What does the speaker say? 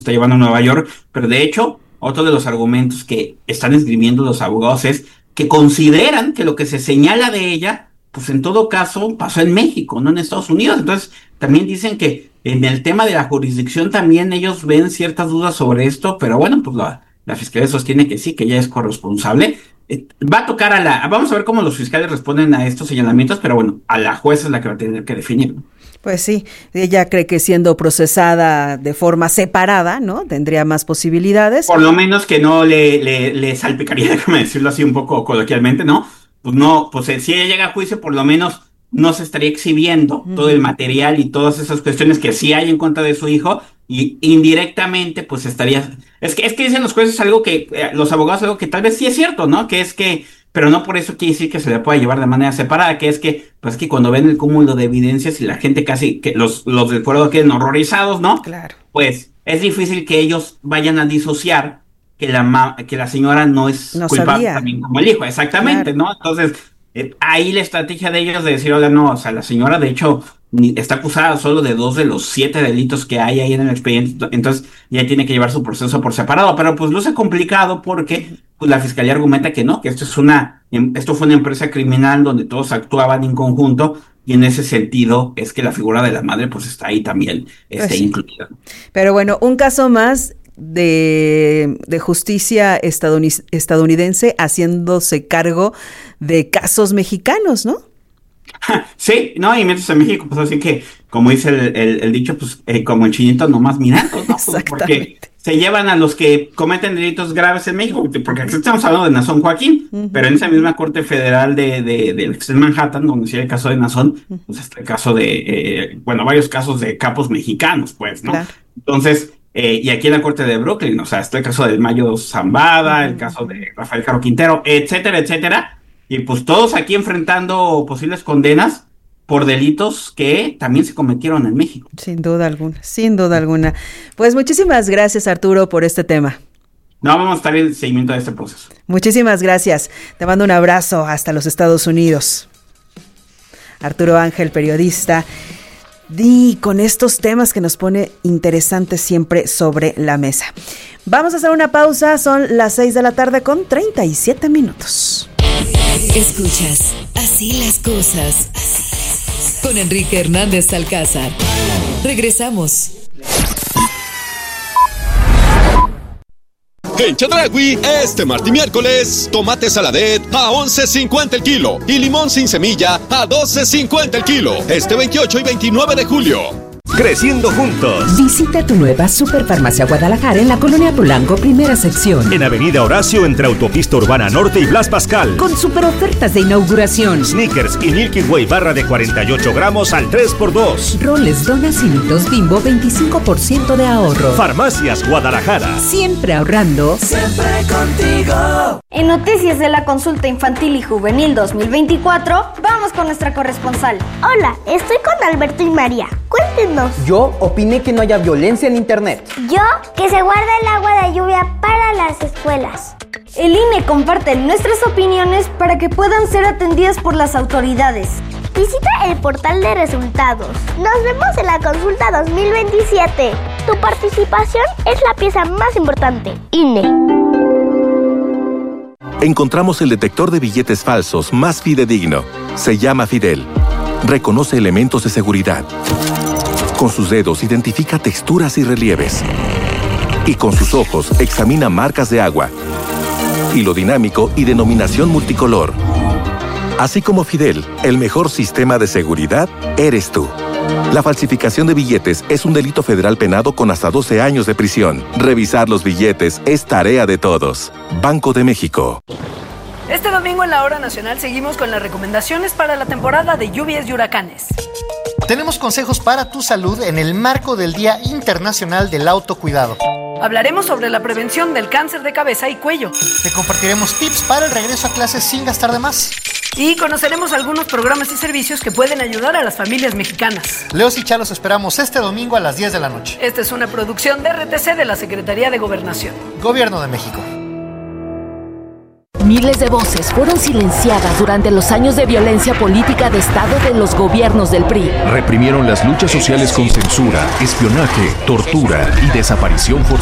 está llevando a Nueva York, pero de hecho, otro de los argumentos que están esgrimiendo los abogados es que consideran que lo que se señala de ella, pues en todo caso pasó en México, no en Estados Unidos. Entonces, también dicen que en el tema de la jurisdicción también ellos ven ciertas dudas sobre esto, pero bueno, pues la Fiscalía sostiene que sí, que ella es corresponsable. Va a tocar vamos a ver cómo los fiscales responden a estos señalamientos, pero bueno, a la jueza es la que va a tener que definir, ¿no? Pues sí, ella cree que siendo procesada de forma separada, ¿no? Tendría más posibilidades. Por lo menos que no le salpicaría, déjame decirlo así un poco coloquialmente, ¿no? Pues no, pues si ella llega a juicio, por lo menos no se estaría exhibiendo todo el material y todas esas cuestiones que sí hay en contra de su hijo, y indirectamente, pues estaría... Es que dicen los jueces algo que, los abogados algo que tal vez sí es cierto, ¿no? Que es que, pero no por eso quiere decir que se le pueda llevar de manera separada, que es que, pues que cuando ven el cúmulo de evidencias y la gente casi, que los del fuero queden horrorizados, ¿no? Claro. Pues es difícil que ellos vayan a disociar que la señora no es culpable también como el hijo, exactamente, claro. ¿No? Entonces, ahí la estrategia de ellos de decir, hola, no, o sea, la señora de hecho está acusada solo de 2 de los 7 delitos que hay ahí en el expediente, entonces ya tiene que llevar su proceso por separado, pero pues luce complicado porque pues la fiscalía argumenta que no, que esto fue una empresa criminal donde todos actuaban en conjunto, y en ese sentido es que la figura de la madre pues está ahí también pues sí, incluida. Pero bueno, un caso más de justicia estadounidense haciéndose cargo de casos mexicanos, ¿no? Sí, no, y mientras en México, pues así que, como dice el dicho, pues como el chinito nomás mirando, ¿no? Porque se llevan a los que cometen delitos graves en México, porque aquí estamos hablando de Nazón Joaquín, pero en esa misma Corte Federal de Manhattan, donde sí hay el caso de Nazón, pues está el caso de, varios casos de capos mexicanos, pues, ¿no? Claro. Entonces, y aquí en la Corte de Brooklyn, o sea, está el caso del Mayo Zambada, el caso de Rafael Caro Quintero, etcétera, etcétera. Y pues todos aquí enfrentando posibles condenas por delitos que también se cometieron en México. Sin duda alguna, sin duda alguna. Pues muchísimas gracias, Arturo, por este tema. No, vamos a estar en el seguimiento de este proceso. Muchísimas gracias. Te mando un abrazo hasta los Estados Unidos. Arturo Ángel, periodista, y con estos temas que nos pone interesantes siempre sobre la mesa. Vamos a hacer una pausa, son las 6:37 p.m. Escuchas Así las cosas con Enrique Hernández Alcázar. Regresamos. En Chedraui, este martes y miércoles, tomate saladet a $11.50 el kilo y limón sin semilla a $12.50 el kilo. Este 28 y 29 de julio. Creciendo juntos. Visita tu nueva Superfarmacia Guadalajara en la Colonia Polanco, primera sección. En Avenida Horacio, entre Autopista Urbana Norte y Blas Pascal. Con super ofertas de inauguración. Snickers y Milky Way barra de 48 gramos al 3x2. Roles, donas y mitos Bimbo, 25% de ahorro. Farmacias Guadalajara. Siempre ahorrando. Siempre contigo. En Noticias de la Consulta Infantil y Juvenil 2024, vamos con nuestra corresponsal. Hola, estoy con Alberto y María. Cuéntenos. Yo opiné que no haya violencia en internet. Yo, que se guarda el agua de lluvia para las escuelas. El INE comparte nuestras opiniones para que puedan ser atendidas por las autoridades. Visita el portal de resultados. Nos vemos en la consulta 2027. Tu participación es la pieza más importante. INE. Encontramos el detector de billetes falsos más fidedigno. Se llama Fidel. Reconoce elementos de seguridad. Con sus dedos identifica texturas y relieves. Y con sus ojos examina marcas de agua. Hilo dinámico y denominación multicolor. Así como Fidel, el mejor sistema de seguridad eres tú. La falsificación de billetes es un delito federal penado con hasta 12 años de prisión. Revisar los billetes es tarea de todos. Banco de México. Este domingo en la Hora Nacional seguimos con las recomendaciones para la temporada de lluvias y huracanes. Tenemos consejos para tu salud en el marco del Día Internacional del Autocuidado. Hablaremos sobre la prevención del cáncer de cabeza y cuello. Te compartiremos tips para el regreso a clases sin gastar de más. Y conoceremos algunos programas y servicios que pueden ayudar a las familias mexicanas. Leos y Cha los esperamos este domingo a las 10 de la noche. Esta es una producción de RTC de la Secretaría de Gobernación. Gobierno de México. Miles de voces fueron silenciadas durante los años de violencia política de Estado de los gobiernos del PRI. Reprimieron las luchas sociales con censura, espionaje, tortura y desaparición forzada.